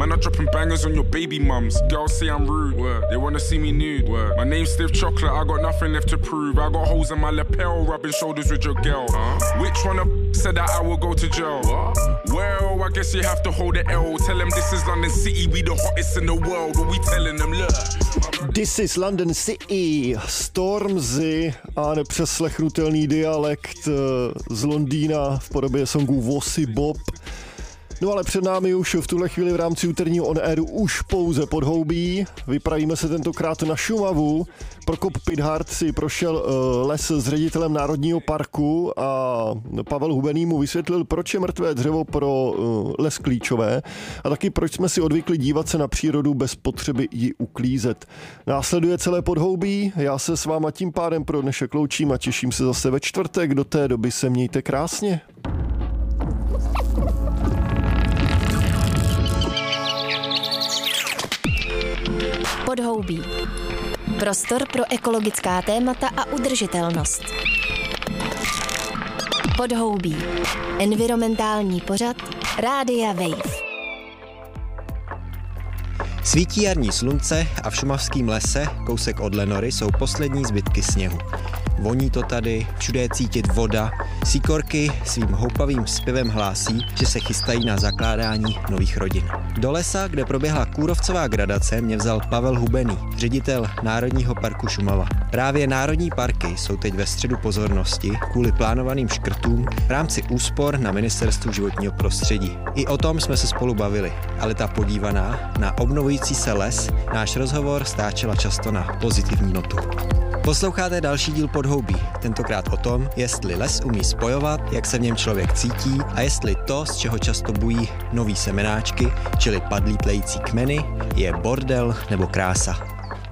Man, I'm dropping bangers on your baby mums. Girls say I'm rude, they wanna see me nude. My name's Stiff Chocolate, I got nothing left to prove. I got holes in my lapel, rubbing shoulders with your girl. Which one of said that I will go to jail? Well, I guess you have to hold the L. Tell them this is London City, we the hottest in the world. What we telling them, look. This is London City, Stormzy a nepřeslechnutelný dialekt z Londýna v podobě songu Vosy Bob. No ale před námi už v tuhle chvíli v rámci úterního On Airu už pouze podhoubí. Vypravíme se tentokrát na Šumavu. Prokop Pithart si prošel les s ředitelem Národního parku a Pavel Hubený mu vysvětlil, proč je mrtvé dřevo pro les klíčové a taky proč jsme si odvykli dívat se na přírodu bez potřeby ji uklízet. Následuje celé podhoubí, já se s váma tím pádem pro dnešek loučím a těším se zase ve čtvrtek. Do té doby se mějte krásně. Podhoubí. Prostor pro ekologická témata a udržitelnost. Podhoubí. Environmentální pořad Rádia Wave. Svítí jarní slunce a v šumavském lese, kousek od Lenory, jsou poslední zbytky sněhu. Voní to tady, všude je cítit voda. Síkorky svým houpavým zpěvem hlásí, že se chystají na zakládání nových rodin. Do lesa, kde proběhla kůrovcová gradace, mě vzal Pavel Hubený, ředitel Národního parku Šumava. Právě národní parky jsou teď ve středu pozornosti kvůli plánovaným škrtům v rámci úspor na Ministerstvu životního prostředí. I o tom jsme se spolu bavili, ale ta podívaná na obnovující se les náš rozhovor stáčela často na pozitivní notu. Posloucháte další díl Podhoubí, tentokrát o tom, jestli les umí spojovat, jak se v něm člověk cítí a jestli to, z čeho často bují nový semenáčky, čili padlí tlející kmeny, je bordel nebo krása.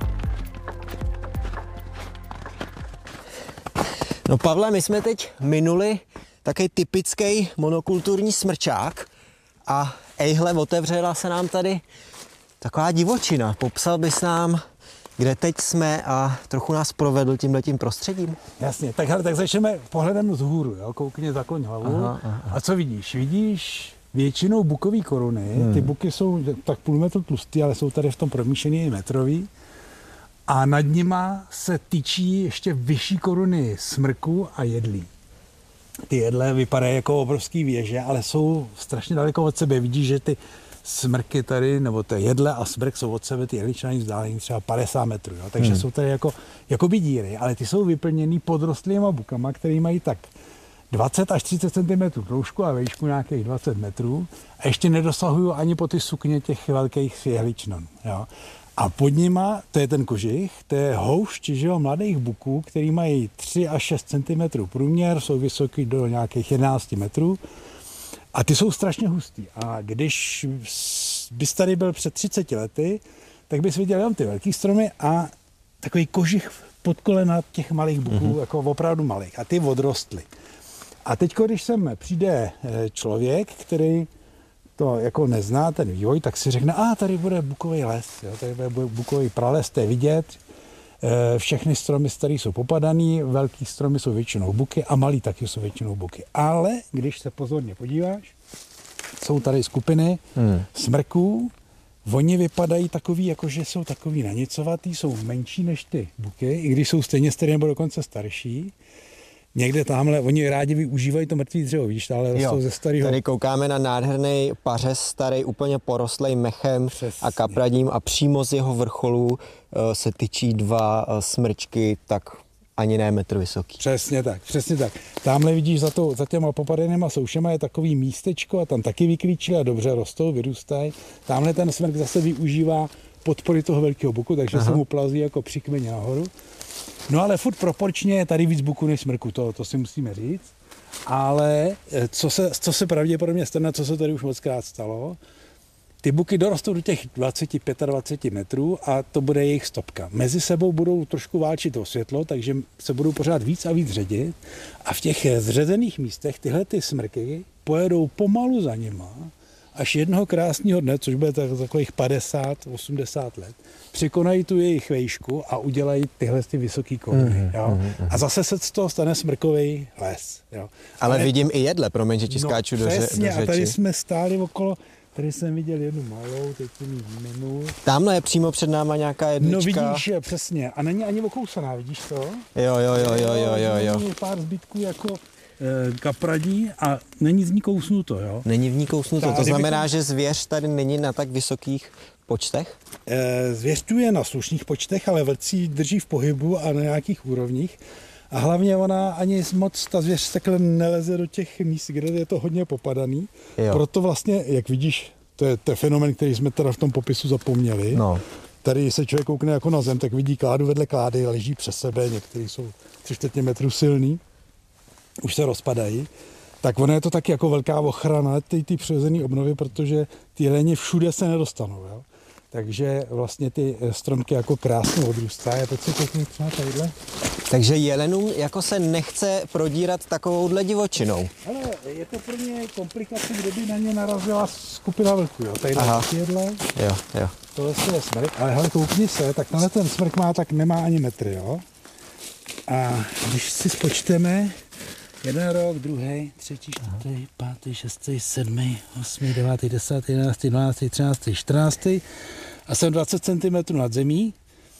No Pavle, my jsme teď minuli takový typický monokulturní smrčák a ejhle, otevřela se nám tady taková divočina. Popsal bys nám, kde teď jsme a trochu nás provedl tímhletím prostředím? Jasně, tak začneme pohledem vzhůru, jo? Koukně zakloň hlavu. Aha. A co vidíš? Vidíš většinou bukový koruny, ty buky jsou tak půl metru tlustý, ale jsou tady v tom promíšený i metrový. A nad nima se tyčí ještě vyšší koruny smrku a jedlí. Ty jedle vypadají jako obrovský věže, ale jsou strašně daleko od sebe. Vidíš, že ty smrky tady, nebo to jedle a smrk jsou od sebe, ty jehličnany vzdálení třeba 50 metrů, jo? Takže jsou tady jako by díry, ale ty jsou vyplněný podrostlýma bukama, které mají tak 20 až 30 cm dloužku a výšku nějakých 20 metrů a ještě nedosahují ani po ty sukně těch velkých jehličnanů. Jo? A pod nima, to je ten kožich, to je houšť mladých buků, který mají 3 až 6 cm průměr, jsou vysoký do nějakých 11 metrů. A ty jsou strašně hustý. A když bys tady byl před 30 lety, tak bys viděl jenom ty velký stromy a takový kožich pod kolena těch malých buků, jako opravdu malých. A ty odrostly. A teď, když sem přijde člověk, který to jako nezná, ten vývoj, tak si řekne, tady bude bukový les, jo, tady bude bukový prales, to je vidět. Všechny stromy starý jsou popadaný, velký stromy jsou většinou buky a malý taky jsou většinou buky. Ale když se pozorně podíváš, jsou tady skupiny smrků, oni vypadají takový, jakože jsou takový nanicovatý, jsou menší než ty buky, i když jsou stejně staré nebo dokonce starší. Někde tamhle, oni rádi využívají to mrtvý dřevo, víš, ale rostou ze starého. Tady koukáme na nádherný pařez starý, úplně porostlej mechem a kapradím a přímo z jeho vrcholu se tyčí 2 smrčky, tak ani ne metr vysoký. Přesně tak. Tamhle vidíš za těma popadenýma soušema je takový místečko a tam taky vyklíčili a dobře rostou, vyrůstají. Tamhle ten smrk zase využívá podpory toho velkého buku, takže se mu plazí jako při kmeni nahoru. No ale furt proporčně je tady víc buků než smrku, to si musíme říct. Ale co se pravděpodobně stane, co se tady už mockrát stalo, ty buky dorostou do těch 20-25 metrů a to bude jejich stopka. Mezi sebou budou trošku válčit o světlo, takže se budou pořád víc a víc ředit. A v těch zředených místech tyhle ty smrky pojedou pomalu za nima, až jednoho krásného dne, což bude takových 50-80 let, překonají tu jejich výšku a udělají tyhle ty vysoký koruny. A zase se z toho stane smrkový les. Jo. Ale vidím i jedle, promiň, že ti skáču do řeči. A tady jsme stáli okolo Tady jsem viděl jednu malou, teď jsem ji minul. Tamhle je přímo před náma nějaká jedlička. No vidíš, přesně. A není ani okousaná, vidíš to? Jo. Je pár zbytků jako kapradí a není z ní kousnuto, jo? Není v ní kousnuto, to znamená, že zvěř tady není na tak vysokých počtech? Zvěř tu je na slušných počtech, ale vlci drží v pohybu a na nějakých úrovních. A hlavně ona ani moc, ta zvěř takhle neleze do těch míst, kde je to hodně popadaný. Jo. Proto vlastně, jak vidíš, to je fenomén, který jsme teda v tom popisu zapomněli. No. Tady se člověk koukne jako na zem, tak vidí kládu vedle klády, leží přes sebe, některý jsou 3/4 metru silný, už se rozpadají. Tak ono je to taky jako velká ochrana ty přirozené obnovy, protože ty jeleni všude se nedostanou. Jo? Takže vlastně ty stromky jako krásně odrůstají. A teď se koukne třeba tadyhle. Takže jelenům jako se nechce prodírat takovouhle divočinou. Ale je to pro ně komplikace, kdyby na ně narazila skupina vlků. Tadyhle jedle. Jo. Tohle je smrk. Ale hele, koukni se, tak tenhle ten smrk nemá ani metry. Jo? A když si spočteme, 1 rok, 2., 3., 4., 5., 6., 7., 8., 9., 10., 11., 12., 13., 14. a jsem 20 cm nad zemí,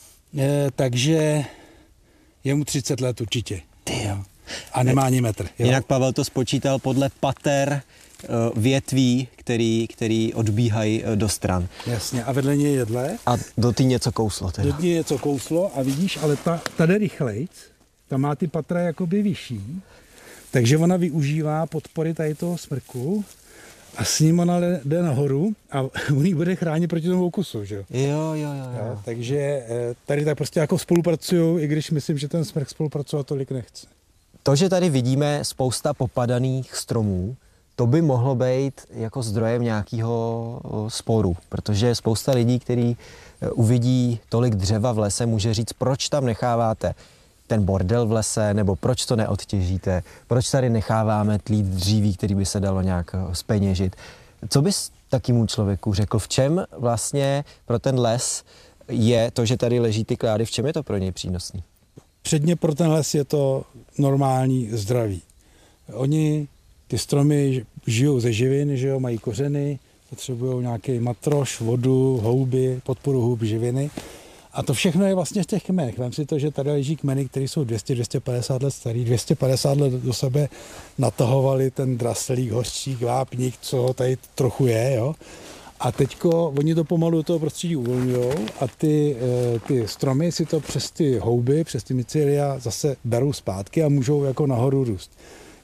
takže je mu 30 let určitě. A nemá ani metr. Jo. Jinak Pavel to spočítal podle pater větví, který odbíhají do stran. Jasně, a vedle něj jedle. A do ty něco kouslo teda. Do ty něco kouslo a vidíš, ale ta jde rychlejc, ta má ty patra jakoby vyšší, takže ona využívá podpory tady toho smrku a s ním ona jde nahoru a on ji bude chránit proti tomu okusu, že jo? Jo. Takže tady tak prostě jako spolupracují, i když myslím, že ten smrk spolupracovat tolik nechce. To, že tady vidíme spousta popadaných stromů, to by mohlo být jako zdrojem nějakého sporu, protože spousta lidí, kteří uvidí tolik dřeva v lese, může říct, proč tam necháváte ten bordel v lese, nebo proč to neodtěžíte, proč tady necháváme tlít dříví, který by se dalo nějak zpeněžit. Co bys takému člověku řekl, v čem vlastně pro ten les je to, že tady leží ty klády, v čem je to pro něj přínosný? Předně pro ten les je to normální zdraví. Oni, ty stromy, žijou ze živin, že jo, mají kořeny, potřebují nějaký matroš, vodu, houby, podporu hub, živiny. A to všechno je vlastně v těch kmenech. Vem si to, že tady leží kmeny, které jsou 200-250 let starý. 250 let do sebe natahovali ten draslík, hořčík, vápník, co tady trochu je. Jo? A teďko oni to pomalu do toho prostředí uvolňujou a ty stromy si to přes ty houby, přes ty mycelia zase berou zpátky a můžou jako nahoru růst.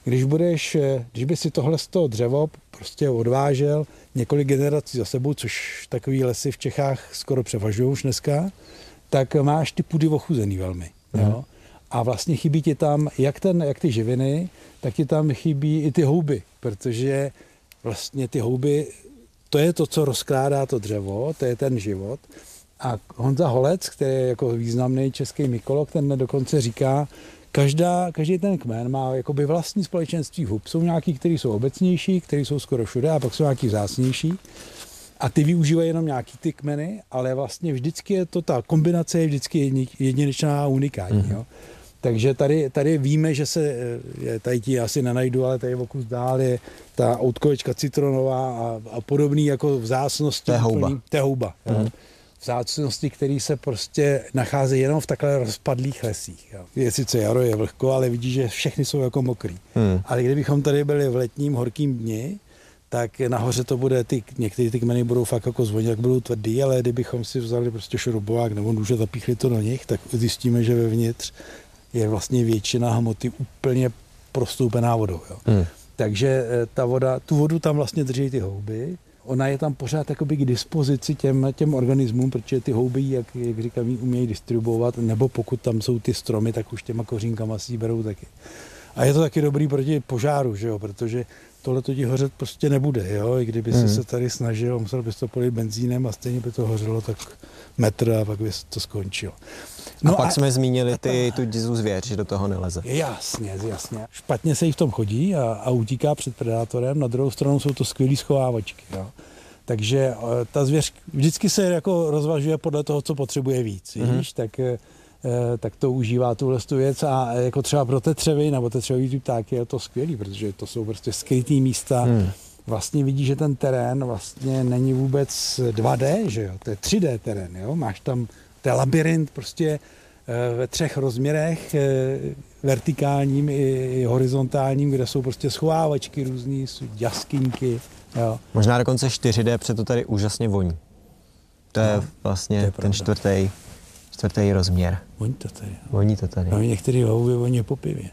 Když by si tohle z toho dřevo prostě odvážel několik generací za sebou, což takový lesy v Čechách skoro převažují už dneska, tak máš ty půdy ochuzený velmi. Jo? A vlastně chybí ti tam jak ty živiny, tak ti tam chybí i ty houby, protože vlastně ty houby, to je to, co rozkládá to dřevo, to je ten život. A Honza Holec, který je jako významný český mykolog, ten dokonce říká, každý ten kmen má jakoby vlastní společenství hub. Jsou nějaký, kteří jsou obecnější, kteří jsou skoro všude, a pak jsou nějaký vzácnější. A ty využívají jenom nějaký ty kmeny, ale vlastně vždycky je to, ta kombinace je vždycky jedinečná a unikátní. Jo. Takže tady víme, že se, tady ti asi nenajdu, ale tady okus dál je ta outkovečka citronová a podobný jako vzácnosti. To je houba. Vzácnosti, které se prostě nacházejí jenom v takhle rozpadlých lesích. Jo. Je sice jaro, je vlhko, ale vidíš, že všechny jsou jako mokrý. Ale kdybychom tady byli v letním horkým dni, tak nahoře to bude, některé ty kmeny budou fakt jako zvonit, jak budou tvrdý, ale kdybychom si vzali prostě šroubovák nebo nůže, zapíchli to do nich, tak zjistíme, že vevnitř je vlastně většina hmoty úplně prostoupená vodou. Jo. Takže tu vodu tam vlastně drží ty houby. Ona je tam pořád jakoby k dispozici těm organismům, protože ty houby, jak říkám, umějí distribuovat, nebo pokud tam jsou ty stromy, tak už těma kořínkama si ji berou taky. A je to taky dobrý proti požáru, že jo? Protože tohle to ti hořet prostě nebude. Jo? I kdyby se tady snažil, musel bys to polit benzínem a stejně by to hořelo tak metr a pak by to skončilo. No a pak jsme zmínili tu dizu zvěř, že do toho neleze. Jasně. Špatně se jí v tom chodí a utíká před predátorem, na druhou stranu jsou to skvělý schovávačky. Jo? Takže ta zvěř vždycky se jako rozvažuje podle toho, co potřebuje víc. Víš? Tak to užívá tuhle věc a jako třeba pro tetřevy nebo tetřevý ptáky je to skvělý, protože to jsou prostě skrytý místa vlastně vidíš, že ten terén vlastně není vůbec 2D, že jo, to je 3D terén, jo, máš tam, to je labirint prostě ve 3 rozměrech, vertikálním i horizontálním, kde jsou prostě schovávačky různý, jsou jaskyňky, jo. Možná dokonce 4D, protože to tady úžasně voní. To je vlastně to je ten čtvrtý rozměr. Voní to tady. No, některý houby voní po pivě.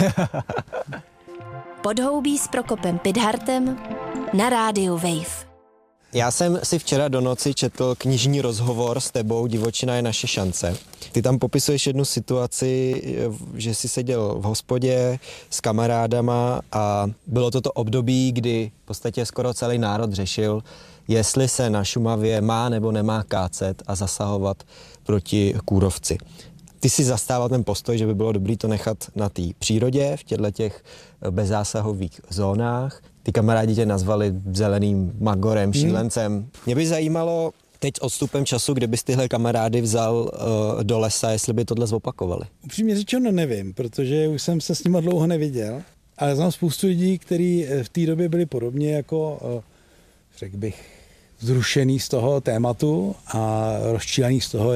Podhoubí s Prokopem Pidhartem na rádiu Wave. Já jsem si včera do noci četl knižní rozhovor s tebou, Divočina je naše šance. Ty tam popisuješ jednu situaci, že jsi seděl v hospodě s kamarádama a bylo to období, kdy v podstatě skoro celý národ řešil, jestli se na Šumavě má nebo nemá kácet a zasahovat proti kůrovci. Ty si zastával ten postoj, že by bylo dobré to nechat na té přírodě, v těchto bezzásahových zónách. Ty kamarádi tě nazvali zeleným magorem, šílencem. Mě by zajímalo teď s odstupem času, kdybys tyhle kamarády vzal do lesa, jestli by tohle zopakovali. Upřímně řečeno nevím, protože už jsem se s nima dlouho neviděl, ale znám spoustu lidí, kteří v té době byli podobně jako, řekl bych, vzrušený z toho tématu a rozčílený z toho,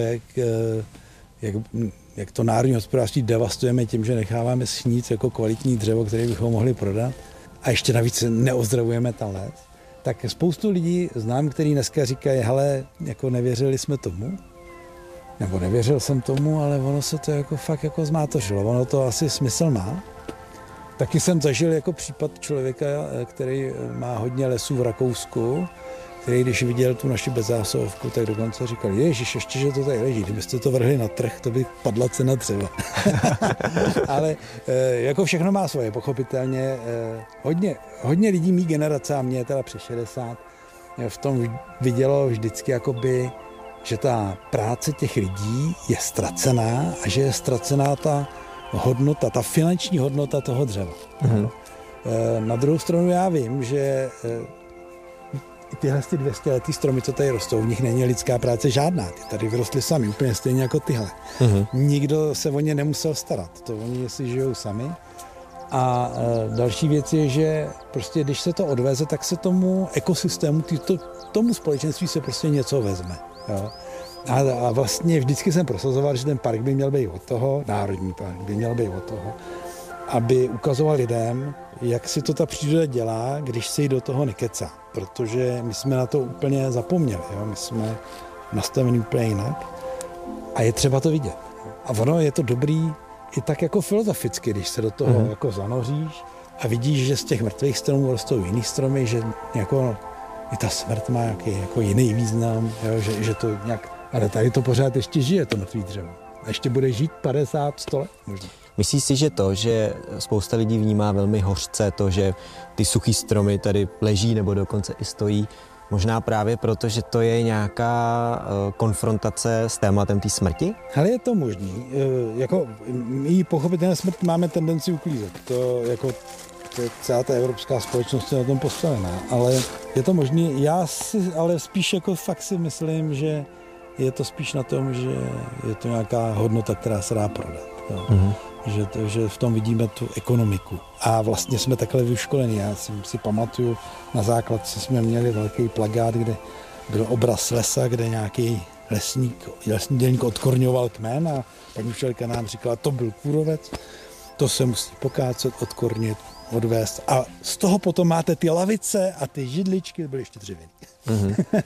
jak to národní hospodářství devastujeme tím, že necháváme snít jako kvalitní dřevo, které bychom mohli prodat a ještě navíc neozdravujeme ten les. Tak spoustu lidí znám, kteří dneska říkají, hele, jako nevěřili jsme tomu, nebo nevěřil jsem tomu, ale ono se to jako fakt jako zmátořilo, ono to asi smysl má. Taky jsem zažil jako případ člověka, který má hodně lesů v Rakousku, který když viděl tu naši bezzásahovku, tak dokonce říkal, ježiš, ještě, že to tady leží, kdybyste to vrhli na trh, to by padla cena dřeva. Ale jako všechno má svoje, pochopitelně. Hodně lidí mý generace, a mě je teda přes 60, v tom vidělo vždycky jakoby, že ta práce těch lidí je ztracená a že je ztracená ta hodnota, ta finanční hodnota toho dřeva. Mm-hmm. Na druhou stranu já vím, že tyhle 200letý stromy, co tady rostou, v nich není lidská práce žádná. Ty tady vyrostly sami, úplně stejně jako tyhle. Mm-hmm. Nikdo se o ně nemusel starat. To oni si žijou sami. A další věc je, že prostě když se to odveze, tak se tomu ekosystému, tomu společenství se prostě něco vezme. Jo? A vlastně vždycky jsem prosazoval, že ten park by měl být od toho, národní park by měl být od toho, aby ukazoval lidem, jak si to ta příroda dělá, když se jí do toho nekecá. Protože my jsme na to úplně zapomněli. Jo? My jsme nastaveni úplně jinak. A je třeba to vidět. A ono je to dobrý i tak jako filozoficky, když se do toho jako zanoříš a vidíš, že z těch mrtvých stromů rostou jiný stromy, že jako i ta smrt má nějaký jako jiný význam, jo? Že to nějak... Ale tady to pořád ještě žije, to mrtvý dřevo. A ještě bude žít 50, 100 let možná. Myslíš si, že to, že spousta lidí vnímá velmi hořce to, že ty suchý stromy tady leží nebo dokonce i stojí, možná právě proto, že to je nějaká konfrontace s tématem té smrti? Ale je to možný. Jako my pochopitelně smrt máme tendenci uklízet. To jako celá ta evropská společnost je na tom postavená. Ale je to možný. Já si ale spíš jako fakt si myslím, že je to spíš na tom, že je to nějaká hodnota, která se dá prodat. Mm-hmm. Že v tom vidíme tu ekonomiku. A vlastně jsme takhle vyškolení. Já si pamatuju, na základce jsme měli velký plakát, kde byl obraz lesa, kde nějaký lesní dělník odkorňoval kmen a paní učitelka nám říkala, to byl kůrovec, to se musí pokácet, odkornit, odvést. A z toho potom máte ty lavice a ty židličky, byly ještě dřevěný. Mm-hmm.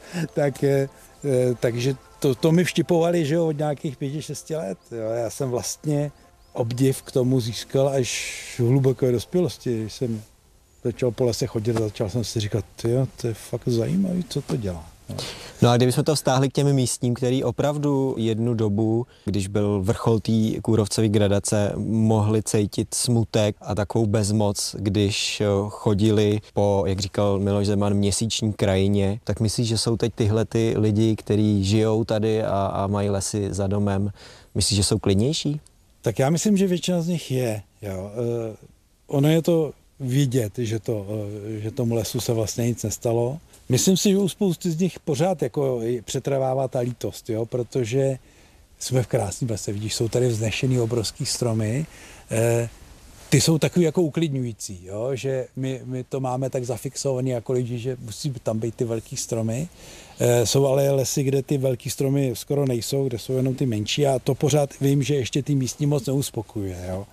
Takže to mi vštipovali, že jo, od nějakých 5-6 let. Jo. Já jsem vlastně obdiv k tomu získal až v hluboké dospělosti. Když jsem začal po lese chodit, začal jsem si říkat, tyjo, to je fakt zajímavé, co to dělá. Jo. No a kdybychom to vztáhli k těm místním, který opravdu jednu dobu, když byl vrchol té kůrovcové gradace, mohli cítit smutek a takovou bezmoc, když chodili po, jak říkal Miloš Zeman, měsíční krajině, tak myslíš, že jsou teď tyhle ty lidi, kteří žijou tady a mají lesy za domem, myslíš, že jsou klidnější? Tak já myslím, že většina z nich je. Jo. Ono je to vidět, že tomu lesu se vlastně nic nestalo. Myslím si, že u spousty z nich pořád jako přetrvává ta lítost, jo, protože jsme v krásném lese, vidíš, jsou tady vznešený obrovský stromy ty jsou takový jako uklidňující, jo? Že my to máme tak zafixovaný jako lidi, že musí tam být ty velký stromy. Jsou ale lesy, kde ty velký stromy skoro nejsou, kde jsou jenom ty menší a to pořád vím, že ještě ty místní moc neuspokojuje, jo?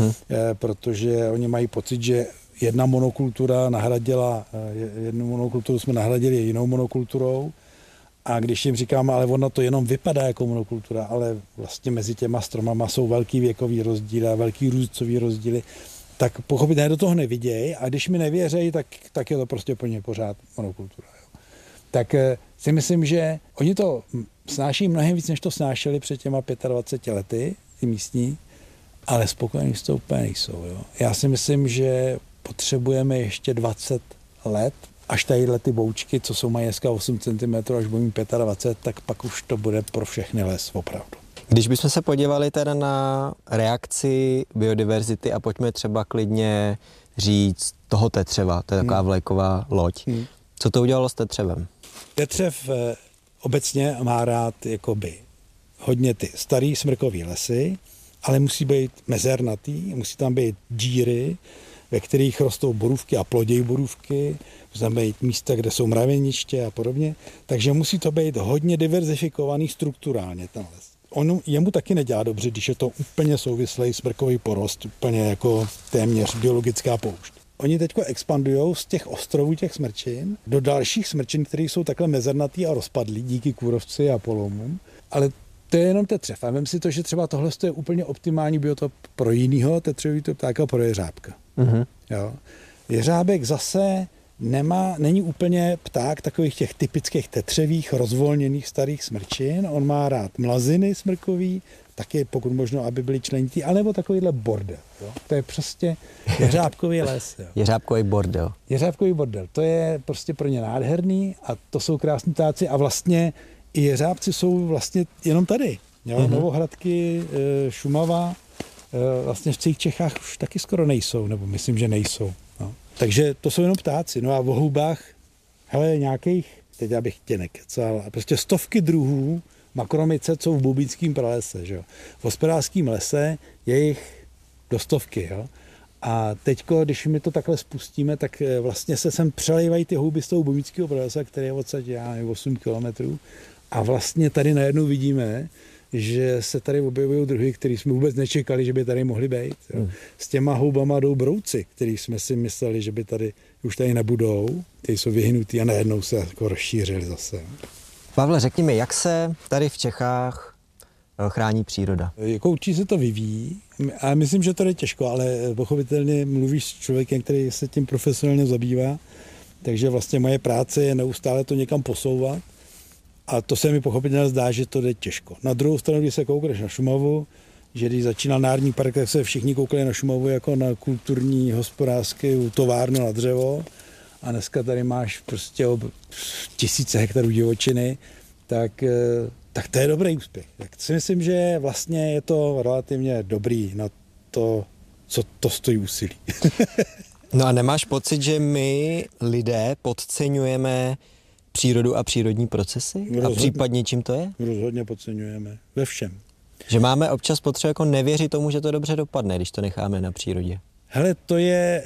Protože oni mají pocit, že jedna monokultura nahradila, jednu monokulturu jsme nahradili jinou monokulturou a když jim říkáme, ale ono to jenom vypadá jako monokultura, ale vlastně mezi těma stromama jsou velký věkový rozdíly a velký růstový rozdíly, tak pochopitelně do toho nevidějí a když mi nevěřejí, tak je to prostě po ně pořád monokultura. Jo. Tak si myslím, že oni to snáší mnohem víc, než to snášeli před těma 25 lety, ty místní, ale spokojení s to úplně nejsou. Jo. Já si myslím, že potřebujeme ještě 20 let, až tadyhle ty boučky, co jsou mají dneska 8 cm, až budou mít 25, tak pak už to bude pro všechny les opravdu. Když bychom se podívali teda na reakci biodiverzity a pojďme třeba klidně říct toho tetřeva, to je taková vleková loď. Co to udělalo s tetřevem? Tetřev obecně má rád jakoby hodně ty starý smrkový lesy, ale musí být mezernatý, musí tam být díry, ve kterých rostou borůvky a plodějí borůvky, musí tam být místa, kde jsou mraveniště a podobně, takže musí to být hodně diverzifikovaný strukturálně ten les. Jemu taky nedělá dobře, když je to úplně souvislý smrkový porost, úplně jako téměř biologická poušť. Oni teď expandujou z těch ostrovů těch smrčin do dalších smrčin, které jsou takhle mezernatý a rozpadlý díky kůrovci a polomům, ale to je jenom tetřev. A vem si to, že třeba tohle je úplně optimální biotop pro jinýho tetřevýho ptáka, pro jeřábka. Jo. Jeřábek zase není úplně pták takových těch typických tetřevých, rozvolněných starých smrčin. On má rád mlaziny smrkový, taky pokud možno, aby byly členitý, anebo takovýhle bordel. Jo. To je prostě jeřábkový les. Jo. Jeřábkový bordel. Jeřábkový bordel. To je prostě pro ně nádherný a to jsou krásní ptáci a vlastně i jeřábci jsou vlastně jenom tady. Jo? Novohradky, Šumava, vlastně v celých Čechách už taky skoro nejsou, nebo myslím, že nejsou. No. Takže to jsou jenom ptáci. No a v houbách, hele, nějakých, teď já bych tě nekecal, prostě stovky druhů makromice jsou v Boubínském pralese. Že jo? V hospodářském lese je jich do stovky. Jo? A teďko, když my to takhle spustíme, tak vlastně se sem přelejvají ty houby z toho Boubínského pralesa, který je odsaď 8 kilometrů. A vlastně tady najednou vidíme, že se tady objevují druhy, které jsme vůbec nečekali, že by tady mohly být. Jo. S těma houbama jdou brouci, který jsme si mysleli, že by tady už tady nebudou. Ty jsou vyhynutý a najednou se jako rozšířili zase. Pavle, řekni mi, jak se tady v Čechách chrání příroda? Jako určitě se to vyvíjí a myslím, že to je těžko, ale pochopitelně mluvíš s člověkem, který se tím profesionálně zabývá, takže vlastně moje práce je neustále to někam posouvat. A to se mi pochopitelně zdá, že to jde těžko. Na druhou stranu, když se koukneš na Šumavu, že když začínal Národní park, tak se všichni koukali na Šumavu jako na kulturní, hospodářskou továrnu na dřevo. A dneska tady máš prostě 1000 hektarů divočiny, tak to je dobrý úspěch. Tak si myslím, že vlastně je to relativně dobrý na to, co to stojí úsilí. No a nemáš pocit, že my lidé podceňujeme přírodu a přírodní procesy? Rozhodně. A případně čím to je? Rozhodně podceňujeme. Ve všem. Že máme občas potřebu jako nevěřit tomu, že to dobře dopadne, když to necháme na přírodě. Hele, to je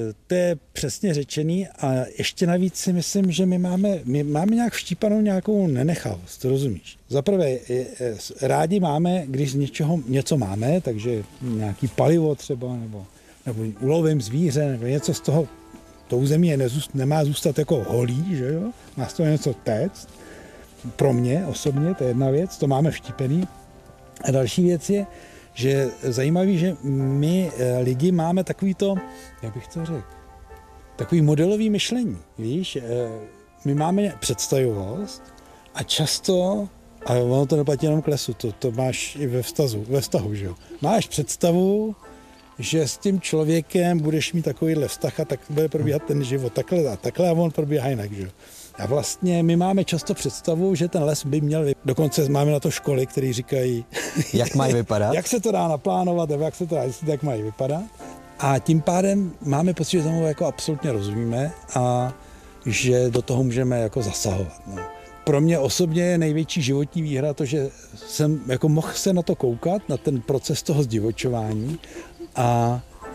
přesně řečený a ještě navíc si myslím, že my máme nějak vštípanou nějakou nenechavost, rozumíš? Zaprvé rádi máme, když z něčeho něco máme, takže nějaký palivo třeba, nebo ulovím zvíře, nebo něco z toho, to území nemá zůstat jako holý, že jo? Má z toho něco téct. Pro mě osobně, to je jedna věc, to máme vštípený. A další věc je, že zajímavý, že my lidi máme takovýto, jak bych to řekl, takový modelový myšlení, víš? My máme představivost a často, a ono to neplatí jenom k lesu, to máš i ve vztahu, že jo? Máš představu, že s tím člověkem budeš mít takovýhle vztah a tak bude probíhat ten život takhle a on probíhá jinak, že jo? A vlastně my máme často představu, že ten les by měl, dokonce máme na to školy, které říkají, jak mají vypadat, jak se to dá naplánovat, nebo jak se to dá zjistit, jak mají vypadat. A tím pádem máme pocit, že tomu jako absolutně rozumíme a že do toho můžeme jako zasahovat. No. Pro mě osobně je největší životní výhra to, že jsem jako mohl se na to koukat, na ten proces toho zdivočování a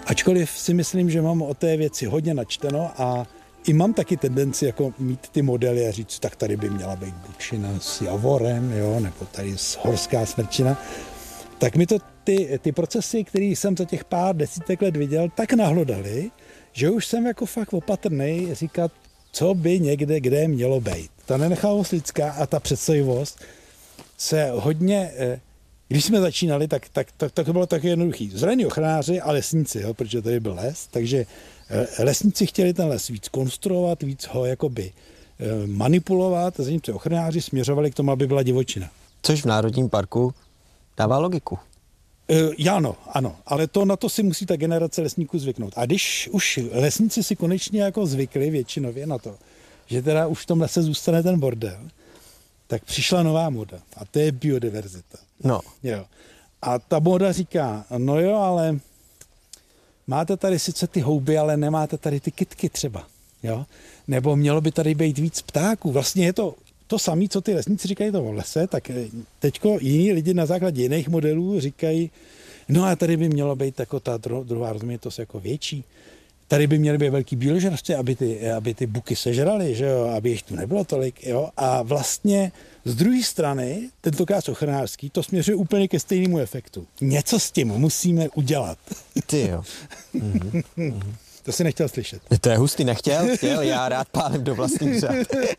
Ačkoliv si myslím, že mám o té věci hodně načteno a i mám taky tendenci jako mít ty modely a říct, tak tady by měla být Bučina s Javorem, jo, nebo tady Horská Smrčina. Tak mi to ty procesy, které jsem za těch pár desítek let viděl, tak nahlodaly, že už jsem jako fakt opatrnej říkat, co by někde kde mělo být. Ta nenechalost lidská a ta představivost se hodně, když jsme začínali, tak to bylo taky jednoduchý. Zraní ochranáři a lesníci, jo, protože tady byl les, takže lesníci chtěli ten les víc konstruovat, víc ho jakoby manipulovat, a zatímco ochranáři směřovali k tomu, aby byla divočina. Což v Národním parku dává logiku. Ano, ale na to si musí ta generace lesníků zvyknout. A když už lesníci si konečně jako zvykli většinově na to, že teda už v tom lese zůstane ten bordel, tak přišla nová moda a to je biodiverzita. No. Jo. A ta moda říká, no jo, ale máte tady sice ty houby, ale nemáte tady ty kytky třeba. Jo? Nebo mělo by tady být víc ptáků. Vlastně je to samé, co ty lesníci říkají to o lese, tak teďko jiní lidi na základě jiných modelů říkají, no a tady by mělo být jako ta druhá rozmanitost jako větší. Tady by měly být velký bíložravci, aby ty buky sežraly, že jo, aby jich tu nebylo tolik. Jo? A vlastně z druhé strany, tentokrát ochranářský, to směřuje úplně ke stejnému efektu. Něco s tím musíme udělat. Ty jo. To si nechtěl slyšet. To je hustý, chtěl, já rád pálím do vlastních řad.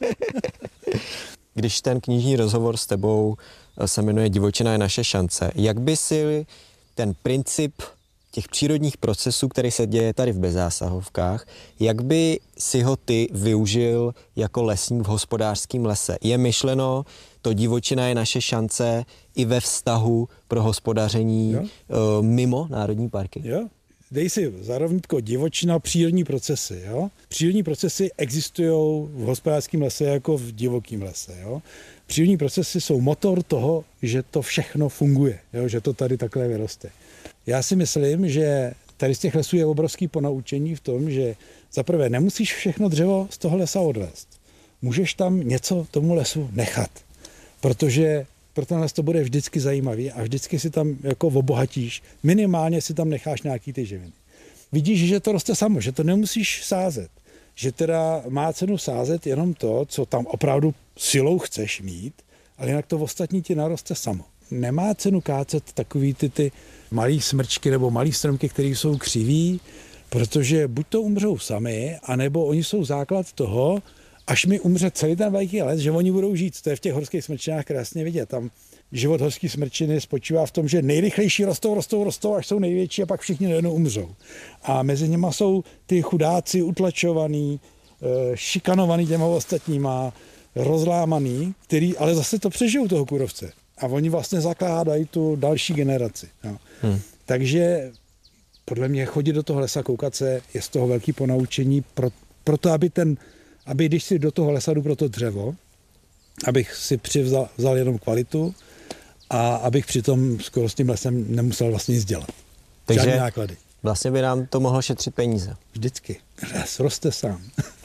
Když ten knižní rozhovor s tebou se jmenuje Divočina je naše šance, jak by si ten princip těch přírodních procesů, který se děje tady v Bezzásahovkách, jak by si ho ty využil jako lesník v hospodářském lese? Je myšleno, to divočina je naše šance i ve vztahu pro hospodaření mimo národní parky? Jo. Dej si za rovnítko divočina, přírodní procesy. Jo? Přírodní procesy existují v hospodářském lese jako v divokém lese. Jo? Přírodní procesy jsou motor toho, že to všechno funguje, jo? Že to tady takhle vyroste. Já si myslím, že tady z těch lesů je obrovský ponaučení v tom, že zaprvé nemusíš všechno dřevo z toho lesa odvést. Můžeš tam něco tomu lesu nechat, protože pro ten les to bude vždycky zajímavý a vždycky si tam jako obohatíš. Minimálně si tam necháš nějaký ty živiny. Vidíš, že to roste samo, že to nemusíš sázet. Že teda má cenu sázet jenom to, co tam opravdu silou chceš mít, ale jinak to ostatní ti naroste samo. Nemá cenu kácet takový ty malý smrčky nebo malý stromky, které jsou křiví, protože buď to umřou sami, anebo oni jsou základ toho, až mi umře celý ten velký les, že oni budou žít. To je v těch horských smrčinách krásně vidět. Tam život horské smrčiny spočívá v tom, že nejrychlejší rostou, až jsou největší a pak všichni najednou umřou. A mezi nimi jsou ty chudáci utlačovaný, šikanovaný těma ostatníma, rozlámaný, který ale zase to přežijou toho kůrovce. A oni vlastně zakládají tu další generaci. No. Takže podle mě chodit do toho lesa, koukat se, je z toho velký ponaučení proto, aby když si do toho lesa jdu pro to dřevo, abych si vzal jenom kvalitu a abych přitom skoro s tím lesem nemusel vlastně nic dělat. Takže žádné náklady. Vlastně by nám to mohlo šetřit peníze. Vždycky. Les roste sám.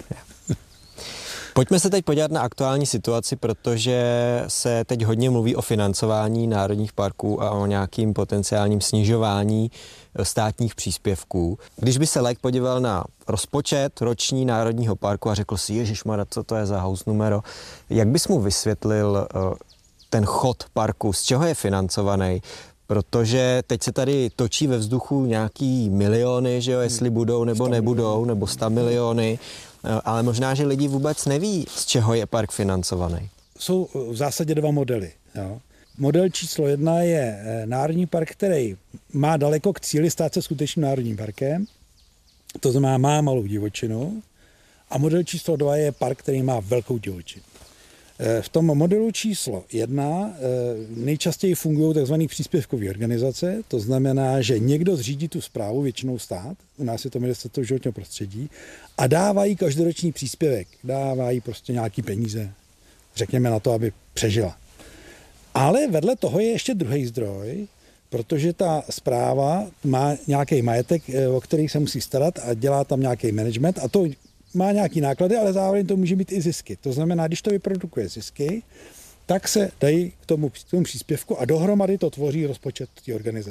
Pojďme se teď podívat na aktuální situaci, protože se teď hodně mluví o financování národních parků a o nějakým potenciálním snižování státních příspěvků. Když by se laik podíval na rozpočet roční Národního parku a řekl si, ježišmarja, co to je za house numero, jak bys mu vysvětlil ten chod parku, z čeho je financovaný? Protože teď se tady točí ve vzduchu nějaký miliony, že jo, jestli budou nebo nebudou, nebo 100 miliony, ale možná, že lidi vůbec neví, z čeho je park financovaný. Jsou v zásadě dva modely. Jo. Model číslo 1 je národní park, který má daleko k cíli stát se skutečným národním parkem, to znamená má malou divočinu, a model číslo 2 je park, který má velkou divočinu. V tom modelu číslo 1 nejčastěji fungují tzv. Příspěvkové organizace, to znamená, že někdo zřídí tu správu, většinou stát, u nás je to Ministerstvo životního prostředí, a dávají každoroční příspěvek, dávají prostě nějaký peníze, řekněme na to, aby přežila. Ale vedle toho je ještě druhý zdroj, protože ta správa má nějaký majetek, o který se musí starat a dělá tam nějaký management a to má nějaký náklady, ale zároveň to může být i zisky. To znamená, když to vyprodukuje zisky, tak se dají k tomu příspěvku a dohromady to tvoří rozpočet té organizace.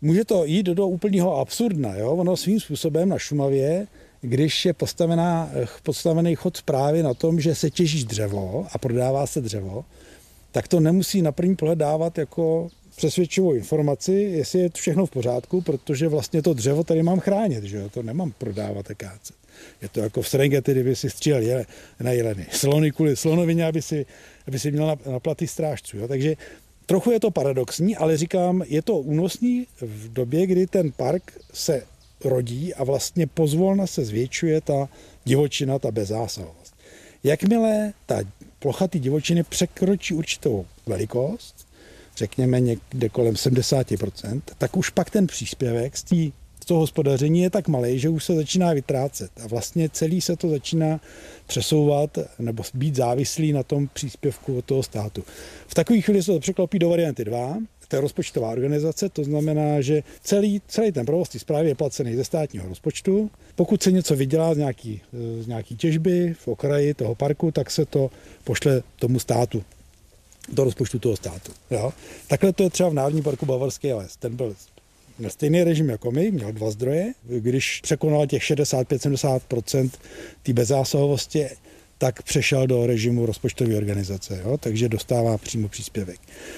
může to jít do úplného absurdna. Jo? Ono svým způsobem na Šumavě, když je postavený chod správy na tom, že se těží dřevo a prodává se dřevo, tak to nemusí na první pohled dávat jako přesvědčivou informaci, jestli je všechno v pořádku, protože vlastně to dřevo tady mám chránit, že jo? To nemám prodávat a kácet. Je to jako v Serengeti, kdyby si střílel na jeleny. Slony kvůli slonovině, aby si měl na platy strážců. Jo? Takže trochu je to paradoxní, ale říkám, je to únosný v době, kdy ten park se rodí a vlastně pozvolna se zvětšuje ta divočina, ta bezzásahovost. Jakmile ta plocha ty divočiny překročí určitou velikost, řekněme někde kolem 70%, tak už pak ten příspěvek z toho hospodaření je tak malý, že už se začíná vytrácet a vlastně celý se to začíná přesouvat nebo být závislý na tom příspěvku od toho státu. V takové chvíli se to překlopí do varianty 2, to je rozpočtová organizace, to znamená, že celý ten provoz té správy je placený ze státního rozpočtu. Pokud se něco vydělá z nějaký těžby v okraji toho parku, tak se to pošle tomu státu, do rozpočtu toho státu. Jo? Takhle to je třeba v Národním parku Bavorský les. Ten byl stejný režim jako my, měl 2 zdroje. Když překonal těch 65-70% té bezzásahovosti, tak přešel do režimu rozpočtové organizace, jo? Takže dostává přímo příspěvek.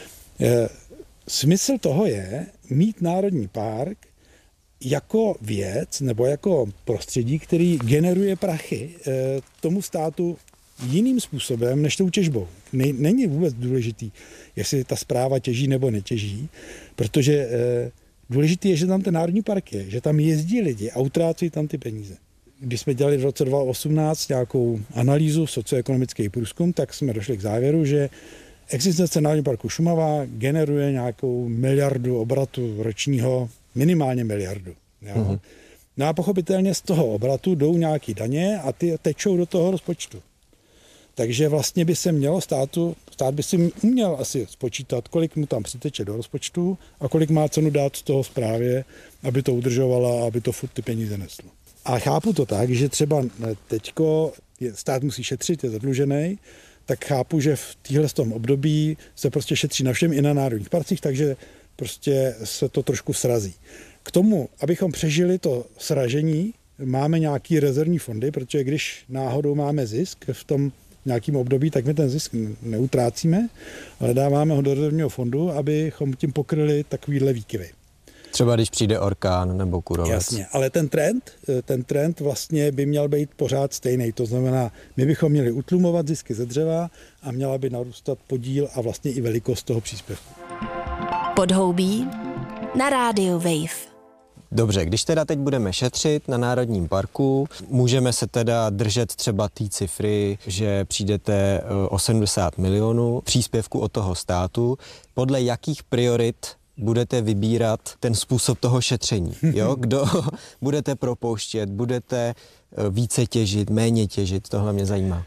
Smysl toho je mít národní park jako věc nebo jako prostředí, který generuje prachy tomu státu jiným způsobem než tou těžbou. Není vůbec důležitý, jestli ta správa těží nebo netěží, protože důležitý je, že tam ten národní park je, že tam jezdí lidi a utrácí tam ty peníze. Když jsme dělali v roce 2018 nějakou analýzu, socioekonomický průzkum, tak jsme došli k závěru, že existence Národního parku Šumava generuje nějakou miliardu obratu ročního, minimálně miliardu. Jo? No a pochopitelně z toho obratu jdou nějaký daně a ty tečou do toho rozpočtu. Takže vlastně by se mělo stát by si uměl asi spočítat, kolik mu tam přiteče do rozpočtu a kolik má cenu dát z toho správě, aby to udržovala, aby to furt ty peníze neslo. A chápu to tak, že třeba teďko stát musí šetřit, je zadlužený, tak chápu, že v téhle období se prostě šetří na všem i na národních parcích, takže prostě se to trošku srazí. K tomu, abychom přežili to sražení, máme nějaký rezervní fondy, protože když náhodou máme zisk v tom nějakým období, tak my ten zisk neutrácíme, ale dáváme ho do rezervního fondu, abychom tím pokryli takovýhle výkyvy. Třeba když přijde orkán nebo kůrovec. Jasně, ale ten trend vlastně by měl být pořád stejný. To znamená, my bychom měli utlumovat zisky ze dřeva a měla by narůstat podíl a vlastně i velikost toho příspěvku. Podhoubí na rádiu Wave. Dobře, když teda teď budeme šetřit na Národním parku, můžeme se teda držet třeba té cifry, že přijdete o 70 milionů příspěvku od toho státu. Podle jakých priorit budete vybírat ten způsob toho šetření? Jo? Kdo budete propouštět, budete více těžit, méně těžit? Tohle mě zajímá.